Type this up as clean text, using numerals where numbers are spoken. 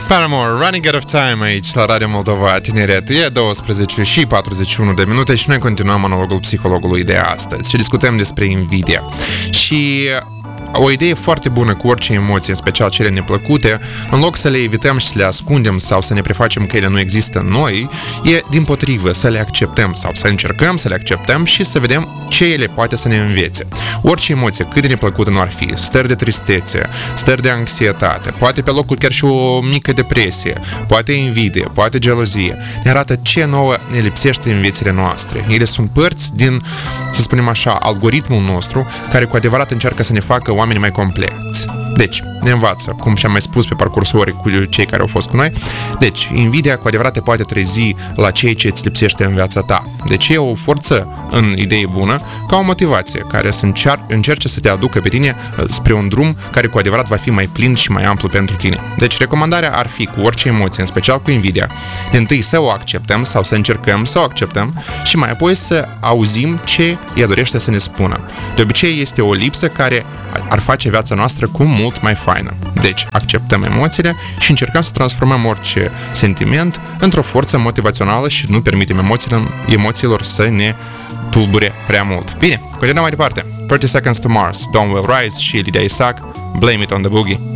Paramore, Running Out of Time aici la Radio Moldova Tineret. E 12 și 41 de minute și noi continuăm monologul psihologului de astăzi și discutăm despre invidia. Și o idee foarte bună cu orice emoție, în special cele neplăcute, în loc să le evităm și să le ascundem sau să ne prefacem că ele nu există în noi, e dimpotrivă să le acceptăm sau să încercăm să le acceptăm și să vedem ce ele poate să ne învețe. Orice emoție, cât de neplăcută nu ar fi, stări de tristețe, stări de anxietate, poate pe locul chiar și o mică depresie, poate invidie, poate gelozie, ne arată ce nouă ne lipsește în viețile noastre. Ele sunt părți din, să spunem așa, algoritmul nostru care cu adevărat încearcă să ne facă oameni mai complexi. Deci, ne învață, cum și-am mai spus pe parcursul ori cu cei care au fost cu noi. Deci, invidia cu adevărat te poate trezi la ceea ce îți lipsește în viața ta. Deci e o forță în idee bună, ca o motivație care să încerce să te aducă pe tine spre un drum care cu adevărat va fi mai plin și mai amplu pentru tine. Deci, recomandarea ar fi cu orice emoție, în special cu invidia, de întâi să o acceptăm sau să încercăm să o acceptăm și mai apoi să auzim ce ea dorește să ne spună. De obicei este o lipsă care ar face viața noastră cu mult mai faină. Deci, acceptăm emoțiile și încercăm să transformăm orice sentiment într-o forță motivațională și nu permitem emoțiilor să ne tulbure prea mult. Bine, continuăm mai departe. 30 Seconds to Mars, Dawn Will Rise și Lydia Isaac, Blame It on the Boogie.